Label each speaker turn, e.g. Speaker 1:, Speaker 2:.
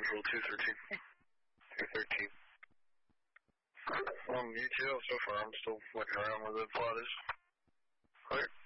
Speaker 1: Central 213.
Speaker 2: 213.
Speaker 1: You too, so far I'm still looking around where the plot is.
Speaker 2: Clear.